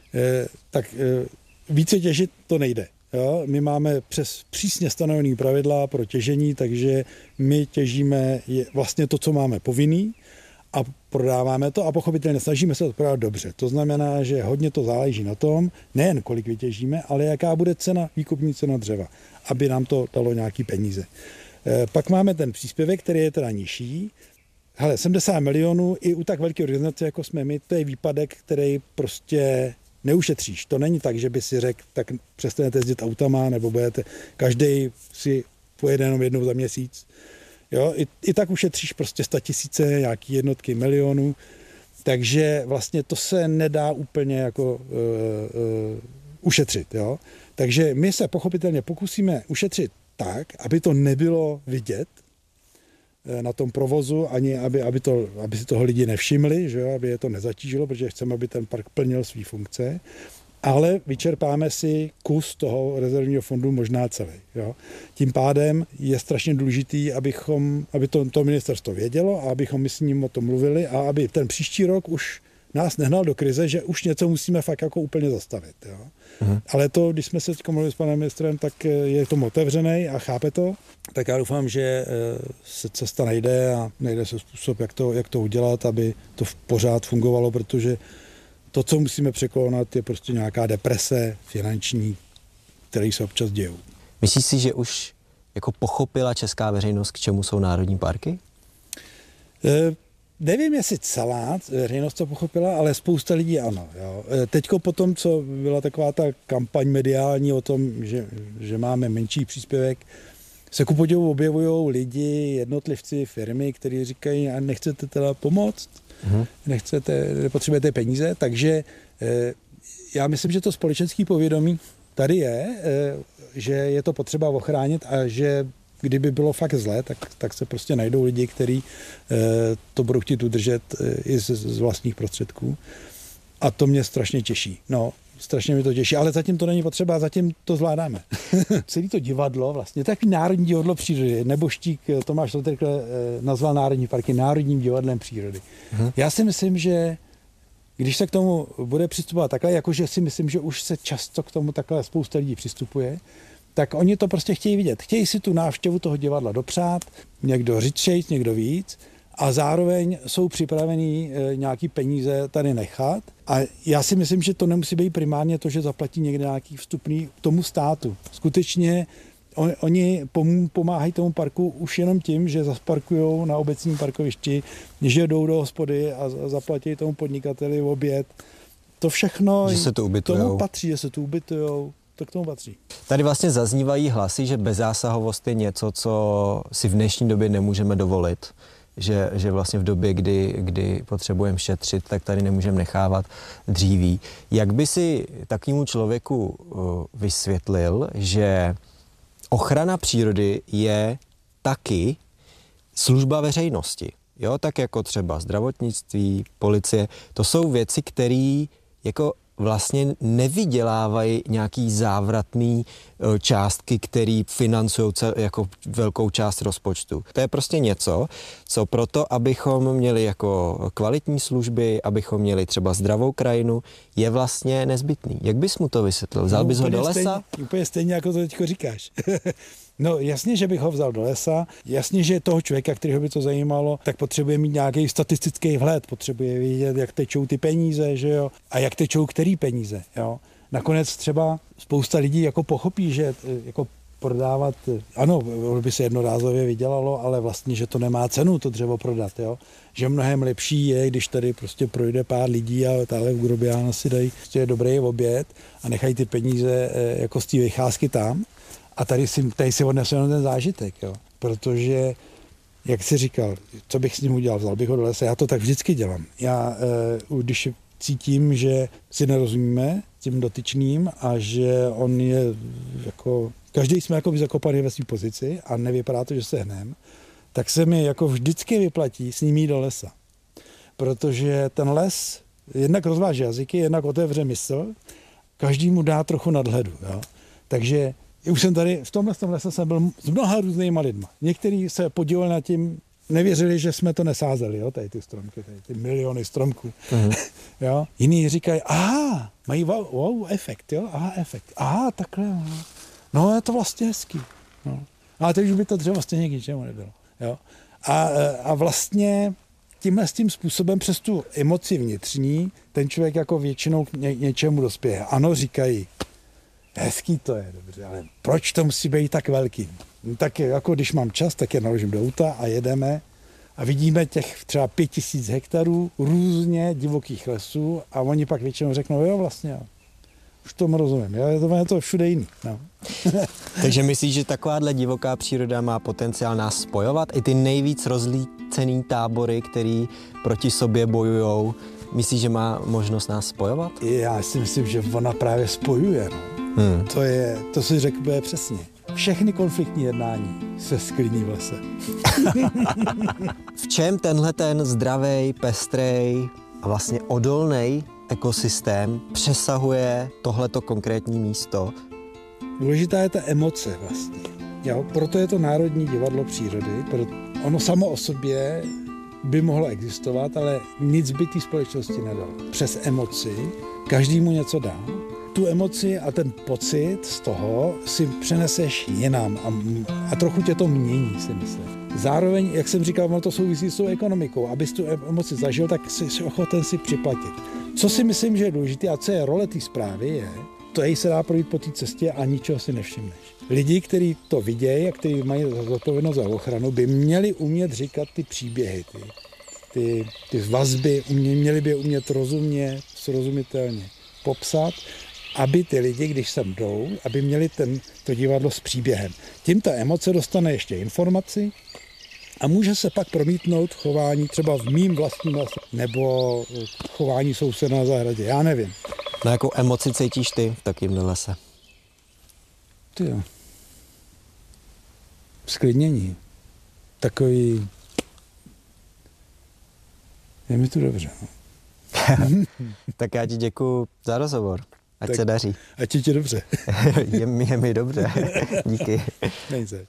Více těžit to nejde. Jo? My máme přes přísně stanovený pravidla pro těžení, takže my těžíme vlastně to, co máme povinný a prodáváme to a pochopitelně snažíme se to prodávat dobře. To znamená, že hodně to záleží na tom, nejen kolik vytěžíme, ale jaká bude výkupní cena dřeva, aby nám to dalo nějaký peníze. Pak máme ten příspěvek, který je teda nižší. 70 milionů i u tak velké organizace, jako jsme my, to je výpadek, který prostě neušetříš. To není tak, že by si řekl, tak přestanete jezdit autama, nebo budete, každý si pojede jenom jednou za měsíc. Jo? I tak ušetříš prostě 100 000, nějaký jednotky milionů, takže vlastně to se nedá úplně jako ušetřit. Jo? Takže my se pochopitelně pokusíme ušetřit tak, aby to nebylo vidět na tom provozu, ani aby si toho lidi nevšimli, že jo, aby je to nezatížilo, protože chceme, aby ten park plnil své funkce, ale vyčerpáme si kus toho rezervního fondu možná celý. Jo. Tím pádem je strašně důležitý, aby to ministerstvo vědělo a abychom my s ním o tom mluvili a aby ten příští rok už nás nehnal do krize, že už něco musíme fakt jako úplně zastavit. Jo. Ale to, když jsme se teď mluvili s panem ministrem, tak je tomu otevřený a chápe to. Tak já doufám, že se cesta najde a najde se způsob, jak to udělat, aby to pořád fungovalo, protože to, co musíme překonat, je prostě nějaká deprese finanční, které se občas dějou. Myslíš si, že už jako pochopila česká veřejnost, k čemu jsou národní parky? Nevím, jestli celá veřejnost to pochopila, ale spousta lidí ano. Jo. Teďko po tom, co byla taková ta kampaň mediální o tom, že máme menší příspěvek, se ku podivu objevují lidi, jednotlivci, firmy, kteří říkají, a nechcete teda pomoct, nepotřebujete peníze, takže já myslím, že to společenské povědomí tady je, že je to potřeba ochránit a že kdyby bylo fakt zlé, tak se prostě najdou lidi, kteří to budou chtít udržet i z vlastních prostředků. A to mě strašně těší. No, strašně mi to těší, ale zatím to není potřeba, zatím to zvládáme. Celé to divadlo vlastně, takový národní divadlo přírody. Neboštík Tomáš Lotrkle nazval národní parky národním divadlem přírody. Já si myslím, že když se k tomu bude přistupovat takhle, jakože si myslím, že už se často k tomu takhle spousta lidí přistupuje, tak oni to prostě chtějí vidět. Chtějí si tu návštěvu toho divadla dopřát, někdo řidšejc, někdo víc, a zároveň jsou připravení nějaký peníze tady nechat. A já si myslím, že to nemusí být primárně to, že zaplatí někde nějaký vstupný tomu státu. Skutečně oni pomáhají tomu parku už jenom tím, že zaparkujou na obecním parkovišti, že jdou do hospody a zaplatí tomu podnikateli oběd. To všechno že se to tomu patří, že se tu ubytujou. To k tomu patří. Tady vlastně zaznívají hlasy, že bezzásahovost je něco, co si v dnešní době nemůžeme dovolit. Že vlastně v době, kdy potřebujeme šetřit, tak tady nemůžeme nechávat dříví. Jak by si takovému člověku vysvětlil, že ochrana přírody je taky služba veřejnosti? Jo, tak jako třeba zdravotnictví, policie, to jsou věci, které jako vlastně nevydělávají nějaký závratný částky, které financují jako velkou část rozpočtu. To je prostě něco, co proto, abychom měli jako kvalitní služby, abychom měli třeba zdravou krajinu, je vlastně nezbytný. Jak bys mu to vysvětlil? Vzal bys ho do lesa? Úplně stejně, jako to teďko říkáš. No jasně, že bych ho vzal do lesa, jasně, že toho člověka, kterého by to zajímalo, tak potřebuje mít nějaký statistický vhled, potřebuje vědět, jak tečou ty peníze, že jo, a jak tečou který peníze, jo. Nakonec třeba spousta lidí jako pochopí, že jako prodávat, ano, by se jednorázově vydělalo, ale vlastně, že to nemá cenu to dřevo prodat, jo. Že mnohem lepší je, když tady prostě projde pár lidí a tahle v Grobiánu si dají prostě dobrý oběd a nechají ty peníze jako z té vycházky tam. A tady si odnesu jenom ten zážitek, jo. Protože, jak jsi říkal, co bych s ním udělal, vzal bych ho do lesa, já to tak vždycky dělám. Já, když cítím, že si nerozumíme tím dotyčným a že on je jako, každý jsme jako zakopaný ve své pozici a nevypadá to, že se hnem, tak se mi jako vždycky vyplatí s ním jít do lesa. Protože ten les jednak rozváží jazyky, jednak otevře mysl, každý mu dá trochu nadhledu, jo. Takže už jsem tady, v tomhle lese jsem byl s mnoha různýma lidma. Někteří se podívali na tím, nevěřili, že jsme to nesázeli, jo, tady ty stromky, tady ty miliony stromků. Jo. Jiní říkají, aha, mají wow efekt, jo, efekt. Aha, takhle, no je to vlastně hezký. No. Ale teď už by to dřevo stejně k ničemu nebylo. Jo. A vlastně tímhle s tím způsobem přes tu emoci vnitřní ten člověk jako většinou k něčemu dospěje. Ano, říkají, hezký to je, dobře, ale proč to musí být tak velký? No, tak jako když mám čas, tak je naložím do auta a jedeme a vidíme těch třeba 5000 hektarů různě divokých lesů a oni pak většinou řeknou, jo vlastně, jo. Už tomu rozumím, je to všude jiný. No. Takže myslíš, že takováhle divoká příroda má potenciál nás spojovat? I ty nejvíc rozlícený tábory, který proti sobě bojujou, myslíš, že má možnost nás spojovat? Já si myslím, že ona právě spojuje. No. To si řekl přesně. Všechny konfliktní jednání se sklidní v lese. V čem tenhle ten zdravej, pestrej a vlastně odolnej ekosystém přesahuje tohleto konkrétní místo? Důležitá je ta emoce vlastně. Jo? Proto je to Národní divadlo přírody. Ono samo o sobě by mohlo existovat, ale nic by té společnosti nedalo. Přes emoci každému něco dá. Tu emoci a ten pocit z toho si přeneseš jinam a trochu tě to mění, si myslím. Zároveň, jak jsem říkal, ono to souvisí s tou ekonomikou. Abys tu emoci zažil, tak jsi ochoten si připlatit. Co si myslím, že je důležité a co je role té správy, je tady se dá projít po té cestě a ničeho si nevšimneš. Lidi, kteří to vidějí a kteří mají zodpovědnost za ochranu, by měli umět říkat ty příběhy, ty vazby, měli by umět rozumně, srozumitelně popsat, aby ty lidi, když sem jdou, aby měli to divadlo s příběhem. Tím ta emoce dostane ještě informaci a může se pak promítnout v chování třeba v mým vlastním lese nebo chování souseda na zahradě, já nevím. Na jakou emoci cítíš ty v takovémhle lese? Ty jo. Sklidnění. Takový... Je mi tu dobře. No. Tak já ti děkuju za rozhovor. Ať tak se daří. Ať ti dobře. je mi dobře. Díky. Nejzeď.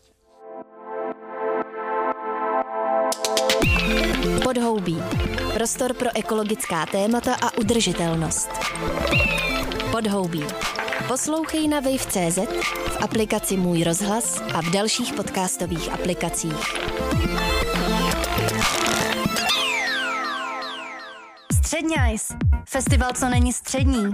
Podhoubí. Prostor pro ekologická témata a udržitelnost. Podhoubí. Poslouchej na wave.cz, v aplikaci Můj rozhlas a v dalších podcastových aplikacích. Středňajs. Festival, co není střední.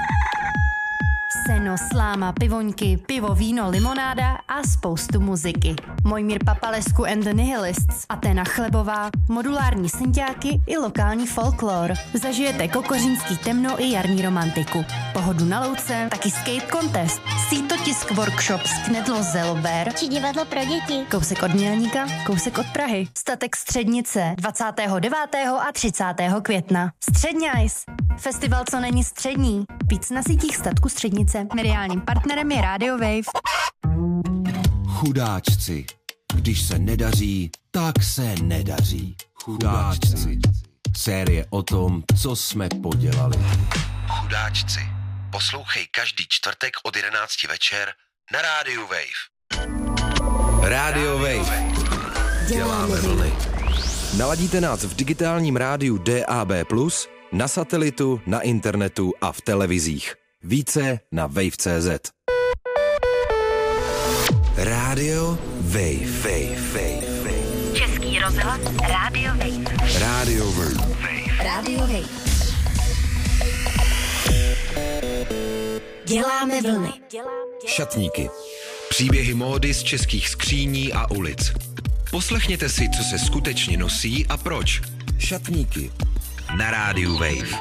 Seno, sláma, pivoňky, pivo, víno, limonáda a spoustu muziky. Mojmír Papalescu and the Nihilists, Aténa Chlebová, modulární synťáky i lokální folklor. Zažijete kokořínský temno i jarní romantiku. Pohodu na louce, taky skate contest, sítotisk workshop z Knedlo Zelober či divadlo pro děti. Kousek od Mělníka, kousek od Prahy. Statek Střednice 29. a 30. května. Středňajs. Festival, co není střední. Víc na sítích statku Střednice. Mediálním partnerem je Radio Wave. Chudáčci. Když se nedaří, tak se nedaří. Chudáčci. Série o tom, co jsme podělali. Chudáčci. Poslouchej každý čtvrtek od 11 večer na rádiu Wave. Radio Wave. Děláme vlny. Naladíte nás v digitálním rádiu DAB+, na satelitu, na internetu a v televizích. Více na wave.cz. Radio Wave. Český rozhlas Radio Wave. Radio Wave. Radio Wave. Děláme vlny. Šatníky. Příběhy módy z českých skříní a ulic. Poslechněte si, co se skutečně nosí a proč. Šatníky. Na rádiu Wave.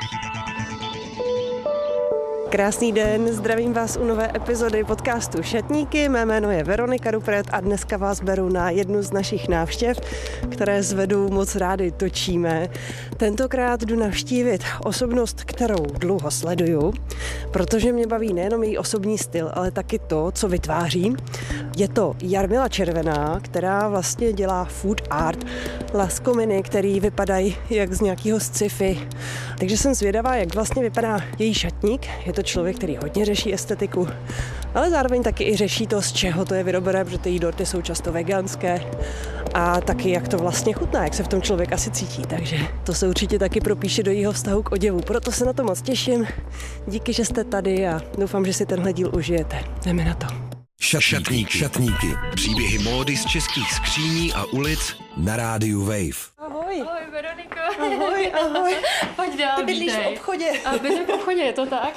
Krásný den, zdravím vás u nové epizody podcastu Šatníky. Mé jméno je Veronika Rupret a dneska vás beru na jednu z našich návštěv, které s Vedou moc rádi točíme. Tentokrát jdu navštívit osobnost, kterou dlouho sleduju, protože mě baví nejenom její osobní styl, ale taky to, co vytváří. Je to Jarmila Červená, která vlastně dělá food art, laskominy, které vypadají jak z nějakého sci-fi. Takže jsem zvědavá, jak vlastně vypadá její šatník. Je to člověk, který hodně řeší estetiku, ale zároveň taky i řeší to, z čeho to je vyrobené, protože ty dorty jsou často veganské a taky jak to vlastně chutná, jak se v tom člověk asi cítí. Takže to se určitě taky propíše do jejího vztahu k oděvu. Proto se na to moc těším. Díky, že jste tady a doufám, že si tenhle díl užijete. Jdeme na to. Šatníky. Příběhy módy z českých skříní a ulic na rádiu Wave. Ahoj. Ahoj, Veroniko. Ahoj. Pojď dál, Ty bydlíš v obchodě. A bydlím v obchodě, je to tak?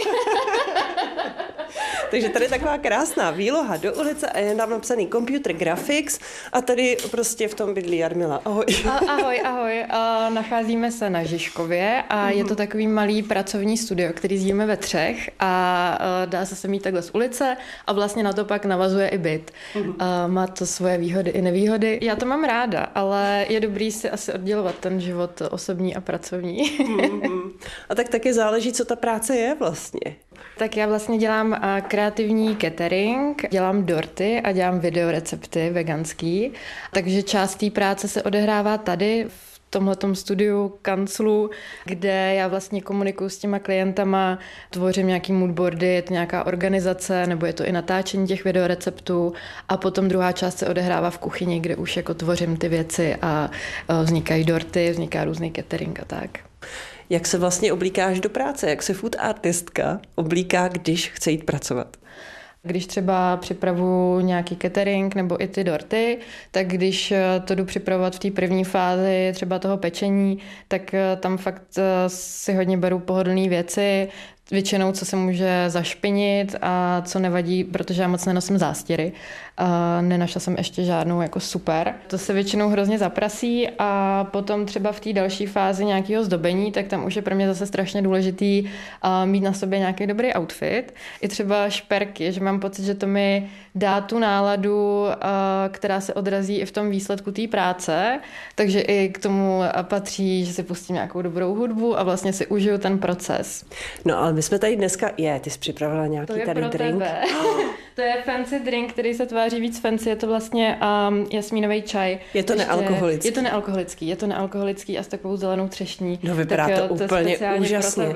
Takže tady je taková krásná výloha do ulice a je tam napsaný Computer Graphics a tady prostě v tom bydlí Jarmila. Ahoj. Ahoj. Nacházíme se na Žižkově a je to takový malý pracovní studio, který sdílíme ve 3 a dá se mít takhle z ulice a vlastně na to pak navazuje i byt. Má to svoje výhody i nevýhody. Já to mám ráda, ale je dobrý si asi oddělovat ten život osobní a pracovní. A tak taky záleží, co ta práce je vlastně. Tak já vlastně dělám kreativní catering, dělám dorty a dělám videorecepty veganský, takže část té práce se odehrává tady v tomhletom studiu, kanclu, kde já vlastně komunikuju s těma klientama, tvořím nějaký moodboardy, je to nějaká organizace, nebo je to i natáčení těch videoreceptů a potom druhá část se odehrává v kuchyni, kde už jako tvořím ty věci a vznikají dorty, vzniká různý catering a tak. Jak se vlastně oblíkáš do práce? Jak se food artistka oblíká, když chce jít pracovat? Když třeba připravuji nějaký catering nebo i ty dorty, tak když to jdu připravovat v té první fázi třeba toho pečení, tak tam fakt si hodně beru pohodlné věci, většinou, co se může zašpinit a co nevadí, protože já moc nenosím zástěry. Nenašla jsem ještě žádnou jako super. To se většinou hrozně zaprasí a potom třeba v té další fázi nějakého zdobení, tak tam už je pro mě zase strašně důležitý mít na sobě nějaký dobrý outfit. I třeba šperky, že mám pocit, že to mi dá tu náladu, která se odrazí i v tom výsledku té práce, takže i k tomu patří, že si pustím nějakou dobrou hudbu a vlastně si užiju ten proces. No ale my jsme tady dneska, ty jsi připravila nějaký tady drink? To je fancy drink, který se tváří víc fancy, je to vlastně jasmínový čaj. Je to nealkoholický? Je to nealkoholický a s takovou zelenou třešní. No vypadá to úplně úžasně.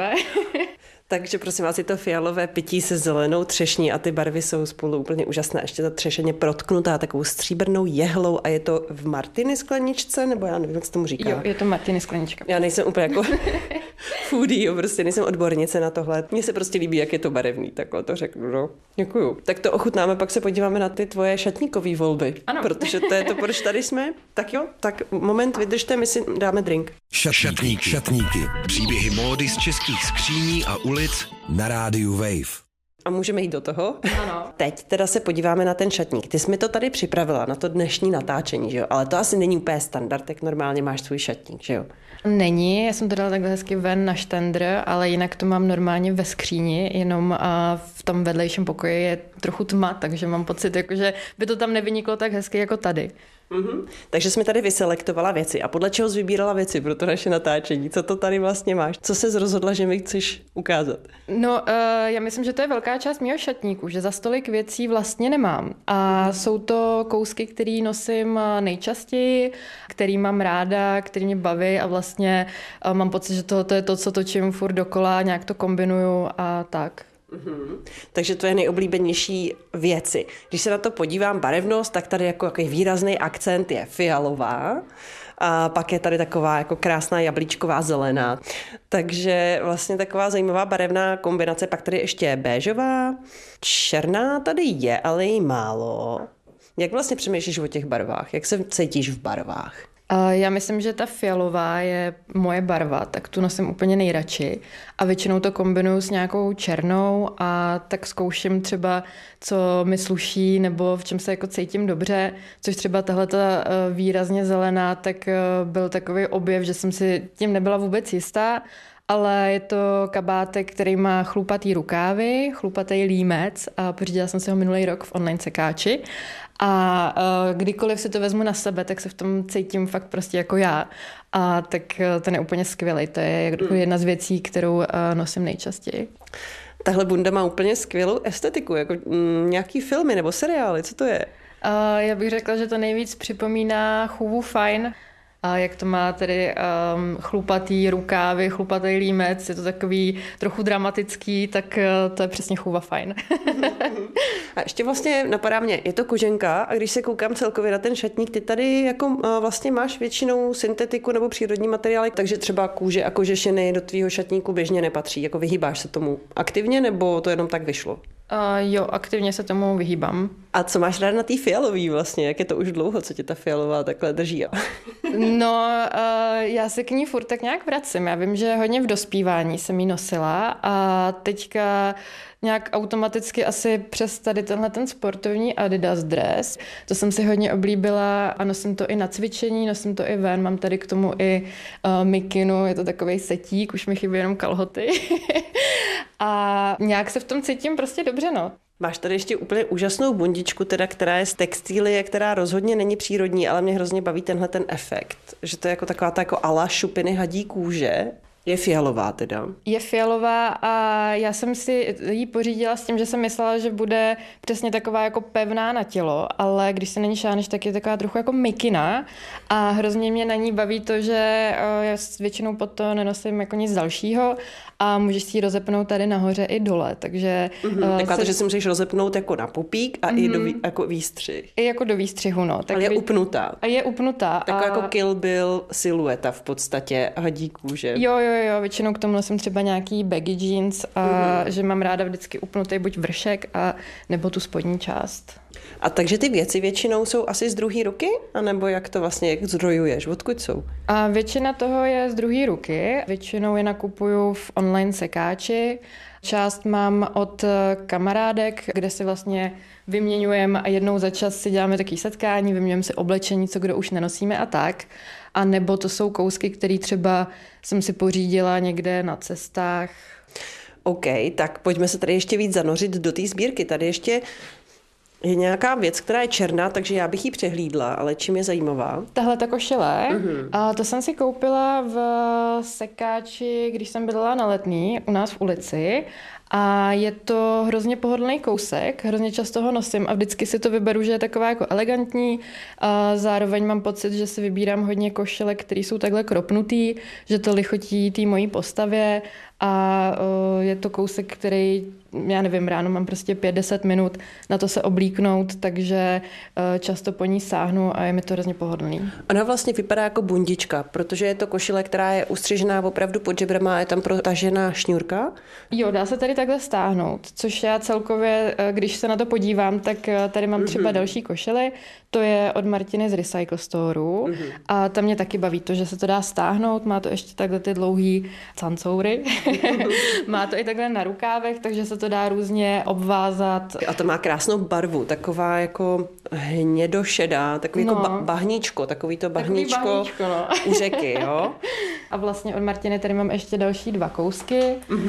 Takže prosím vás, je to fialové pití se zelenou třešní a ty barvy jsou spolu úplně úžasné. Ještě ta třešeně protknutá takovou stříbrnou jehlou a je to v martini skleničce, nebo já nevím, jak se tomu říká. Jo, je to martini sklenička. Já nejsem úplně jako foodie, prostě nejsem odbornice na tohle. Mně se prostě líbí, jak je to barevný, takhle to řeknu, no. Děkuju. Tak to ochutnáme, pak se podíváme na ty tvoje šatníkové volby. Ano. Protože to je to, proč tady jsme. Tak jo, tak moment, vydržte, my si dáme drink. Šatníky. Příběhy módy z českých skříní a ulic na rádiu Wave. A můžeme jít do toho? Ano. Teď teda se podíváme na ten šatník. Ty jsi mi to tady připravila na to dnešní natáčení, že jo? Ale to asi není úplně standard, jak normálně máš svůj šatník, že jo? Není, já jsem to dala takhle hezky ven na štendr, ale jinak to mám normálně ve skříni, jenom v tom vedlejším pokoji je trochu tma, takže mám pocit, že by to tam nevyniklo tak hezky jako tady. Mm-hmm. Takže jsi mi tady vyselektovala věci. A podle čeho jsi vybírala věci pro to naše natáčení? Co to tady vlastně máš? Co jsi rozhodla, že mi chceš ukázat? No, já myslím, že to je velká část mého šatníku, že za stolik věcí vlastně nemám. A jsou to kousky, které nosím nejčastěji, který mám ráda, který mě baví a vlastně mám pocit, že to je to, co točím furt dokola, nějak to kombinuju a tak. Mm-hmm. Takže to je nejoblíbenější věci. Když se na to podívám, barevnost, tak tady jako výrazný akcent je fialová a pak je tady taková jako krásná jablíčková zelená. Takže vlastně taková zajímavá barevná kombinace. Pak tady ještě je béžová, černá tady je, ale jí málo. Jak vlastně přemýšlíš o těch barvách? Jak se cítíš v barvách? Já myslím, že ta fialová je moje barva, tak tu nosím úplně nejradši a většinou to kombinuju s nějakou černou a tak zkouším třeba, co mi sluší nebo v čem se jako cítím dobře, což třeba tahleta výrazně zelená, tak byl takový objev, že jsem si tím nebyla vůbec jistá, ale je to kabátek, který má chlupatý rukávy, chlupatý límec a pořídila jsem si ho minulý rok v online sekáči. A kdykoliv si to vezmu na sebe, tak se v tom cítím fakt prostě jako já. A tak ten je úplně skvělý. To je jedna z věcí, kterou nosím nejčastěji. Tahle bunda má úplně skvělou estetiku, jako nějaký filmy nebo seriály, co to je? Já bych řekla, že to nejvíc připomíná Chůvu fajn. A jak to má tedy chlupatý rukávy, chlupatý límec, je to takový trochu dramatický, tak to je přesně Chůva fajn. A ještě vlastně napadá mě, je to koženka a když se koukám celkově na ten šatník, ty tady jako vlastně máš většinou syntetiku nebo přírodní materiály, takže třeba kůže a kožešiny do tvýho šatníku běžně nepatří, jako vyhýbáš se tomu aktivně nebo to jenom tak vyšlo? Jo, aktivně se tomu vyhýbám. A co máš rád na té fialový vlastně? Jak je to už dlouho, co tě ta fialová takhle drží? No, já se k ní furt tak nějak vracím. Já vím, že hodně v dospívání jsem jí nosila a teďka nějak automaticky asi přes tady tenhle ten sportovní Adidas dres. To jsem si hodně oblíbila a nosím to i na cvičení, nosím to i ven. Mám tady k tomu i mikinu, je to takovej setík, už mi chybí jenom kalhoty. A nějak se v tom cítím prostě dobře, no. Máš tady ještě úplně úžasnou bundičku, teda, která je z textílie, která rozhodně není přírodní, ale mě hrozně baví tenhle ten efekt, že to je jako taková ta jako ala šupiny hadí kůže. Je fialová teda. Je fialová a já jsem si ji pořídila s tím, že jsem myslela, že bude přesně taková jako pevná na tělo, ale když se na ní šáneš, tak je taková trochu jako mikina a hrozně mě na ní baví to, že já většinou pod to nenosím jako nic dalšího a můžeš si ji rozepnout tady nahoře i dole, takže... Taková to, že si musíš rozepnout jako na pupík a i do jako výstřih. I jako do výstřihu, no. Tak ale je upnutá. A je upnutá. Taková jako Kill Bill silueta v podstatě hadí kůže. Jo, většinou k tomu nosím třeba nějaký baggy jeans a že mám ráda vždycky upnutý buď vršek a nebo tu spodní část. A takže ty věci většinou jsou asi z druhé ruky? A nebo jak to vlastně, jak zdrojuješ? Odkud jsou? A většina toho je z druhé ruky. Většinou je nakupuju v online sekáči. Část mám od kamarádek, kde si vlastně vyměňujeme a jednou za čas si děláme takové setkání, vyměňujeme si oblečení, co kdo už nenosíme a tak. A nebo to jsou kousky, které třeba jsem si pořídila někde na cestách. OK, tak pojďme se tady ještě víc zanořit do té sbírky. Tady ještě je nějaká věc, která je černá, takže já bych ji přehlídla, ale čím je zajímavá? Tahle ta košile, a to jsem si koupila v sekáči, když jsem bydlela na Letný u nás v ulici. A je to hrozně pohodlný kousek, hrozně často ho nosím a vždycky si to vyberu, že je taková jako elegantní. A zároveň mám pocit, že si vybírám hodně košile, které jsou takhle kropnutý, že to lichotí té mojí postavě a je to kousek, který, já nevím, ráno mám prostě 5-10 minut na to se oblíknout, takže často po ní sáhnu a je mi to hrozně pohodlný. Ona vlastně vypadá jako bundička, protože je to košile, která je ustřižená opravdu pod žebrama a je tam protažená šňůrka. Jo, dá se tady takhle stáhnout, což já celkově, když se na to podívám, tak tady mám třeba další košily. To je od Martiny z Recycle Storeu a tam mě taky baví to, že se to dá stáhnout, má to ještě takhle ty dlouhý cancoury, má to i takhle na rukávech, takže se to dá různě obvázat. A to má krásnou barvu, taková jako hnědošedá, takový jako bahníčko, takový to bahníčko no. U řeky, jo? A vlastně od Martiny tady mám ještě další 2 kousky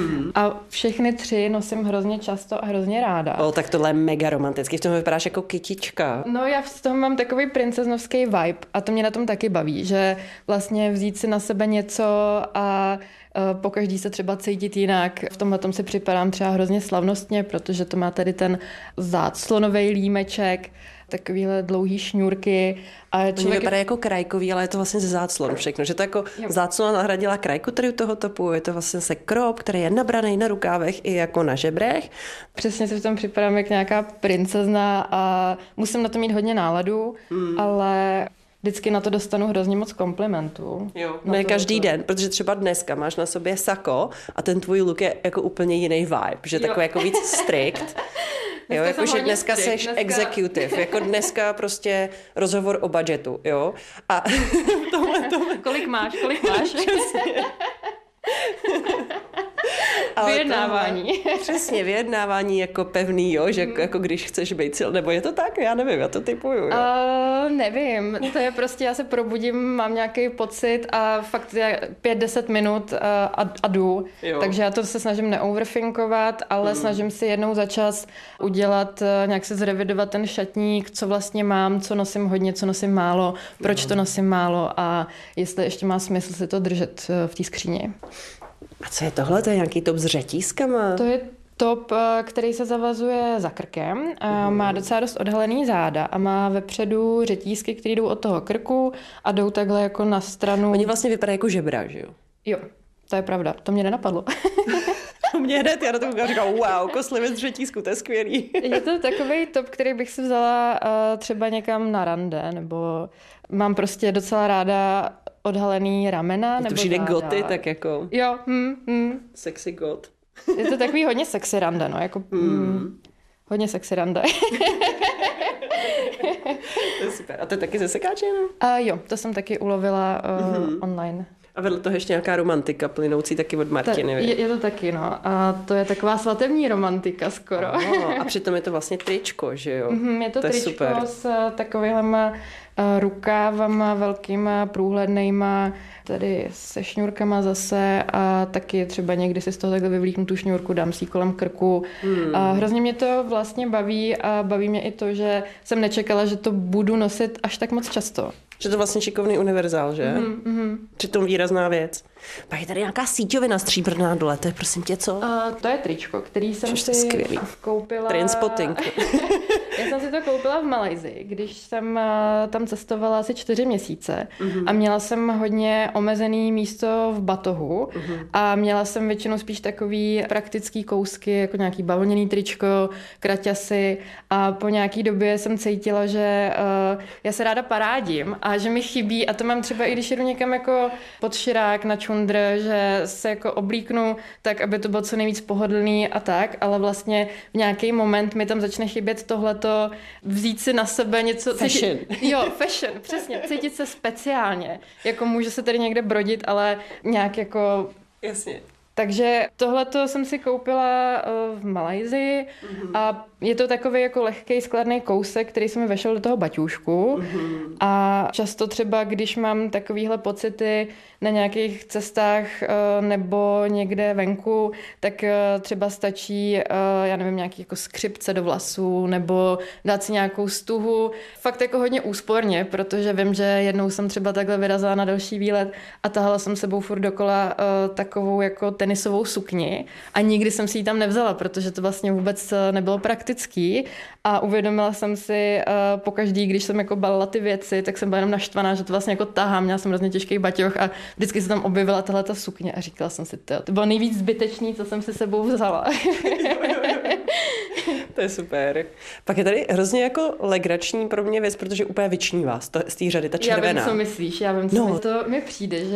a všechny 3 nosím hrozně často a hrozně ráda. Tak tohle je mega romantický, v tom vypadáš jako kytička. No já v tom mám takový princeznovský vibe a to mě na tom taky baví, že vlastně vzít si na sebe něco a pokaždý se třeba cítit jinak. V tomhle tom si připadám třeba hrozně slavnostně, protože to má tady ten záclonový límeček, takovýhle dlouhý šňůrky. A člověk vypadá jako krajkový, ale je to vlastně ze záclon všechno, že to jako záclona nahradila krajku tady u toho topu, je to vlastně se krop, který je nabraný na rukávech i jako na žebrech. Přesně si v tom připadám jak nějaká princezna a musím na to mít hodně náladu, ale vždycky na to dostanu hrozně moc komplimentů. Jo, ne každý den, protože třeba dneska máš na sobě sako a ten tvůj look je jako úplně jiný vibe, že takový jako víc strict. Jo, jakože dneska seš executive, jako dneska prostě rozhovor o budgetu, jo. A tohle. Kolik máš? Vyjednávání. Přesně, vyjednávání jako pevný, jo, že jako když chceš být sil, nebo je to tak? Já nevím, já to typuju. Jo. Nevím, to je prostě, já se probudím, mám nějaký pocit a fakt je 5-10 minut a jdu. Jo. Takže já to se snažím neoverthinkovat, ale snažím si jednou za čas udělat, nějak se zrevidovat ten šatník, co vlastně mám, co nosím hodně, co nosím málo, proč to nosím málo a jestli ještě má smysl si to držet v té skříni. A co je tohle? To je nějaký top s řetízkama? To je top, který se zavazuje za krkem. Má docela dost odhalený záda a má vepředu řetízky, které jdou od toho krku a jdou takhle jako na stranu. Oni vlastně vypadají jako žebra, že jo? Jo, to je pravda. To mě nenapadlo. Mě hned, já na to říkám, wow, koslivec z řetízku, to je skvělý. Je to takovej top, který bych si vzala třeba někam na rande, nebo mám prostě docela ráda odhalený ramena. To přijde goty, tak jako... Jo. Sexy got. Je to takový hodně sexy rande, no, jako... Hodně sexy rande. To je super. A to je taky ze sekáče, no? Jo, to jsem taky ulovila online. A vedle toho ještě nějaká romantika plynoucí taky od Martiny. Je to taky, no. A to je taková svatební romantika skoro. A přitom je to vlastně tričko, že jo? Je to tričko super. S takovýhlema rukávama velkýma, průhlednejma, tady se šňůrkama zase a taky třeba někdy si z toho takhle vyvlíknu tu šňůrku, dám si ji kolem krku. A hrozně mě to vlastně baví a baví mě i to, že jsem nečekala, že to budu nosit až tak moc často. Že to vlastně šikovný univerzál, že? Přitom výrazná věc. Pak je tady nějaká síťovina stříbrná dole, to je prosím tě co? To je tričko, který jsem si koupila... Trainspotting. Já jsem si to koupila v Malajsii, když jsem tam cestovala asi 4 měsíce a měla jsem hodně omezený místo v batohu a měla jsem většinou spíš takový praktický kousky, jako nějaký bavlněný tričko, kraťasy a po nějaký době jsem cítila, že já se ráda parádím a že mi chybí a to mám třeba i když jedu někam jako pod širák na čundr, že se jako oblíknu tak, aby to bylo co nejvíc pohodlný a tak, ale vlastně v nějaký moment mi tam začne chybět tohleto, vzít si na sebe něco... Fashion. Fashion, přesně. Cítit se speciálně. Jako může se tady někde brodit, ale nějak jako... Jasně. Takže tohleto jsem si koupila v Malajsii a je to takový jako lehký skladný kousek, který se mi vešel do toho baťůžku a často třeba, když mám takovýhle pocity na nějakých cestách nebo někde venku, tak třeba stačí, já nevím, nějaký jako skřipce do vlasů nebo dát si nějakou stuhu. Fakt jako hodně úsporně, protože vím, že jednou jsem třeba takhle vyrazila na další výlet a tahala jsem sebou furt dokola takovou jako tenisovou sukni a nikdy jsem si ji tam nevzala, protože to vlastně vůbec nebylo praktický a uvědomila jsem si pokaždý, když jsem jako balila ty věci, tak jsem byla jenom naštvaná, že to vlastně jako tahám, měla jsem hrozně těžký baťoch a vždycky se tam objevila tahleta sukně a říkala jsem si, to bylo nejvíc zbytečný, co jsem si sebou vzala. To je super. Pak je tady hrozně jako legrační pro mě věc, protože úplně vyčnívá z té řady, ta červená. Já vím, co myslíš, to mi přijde, že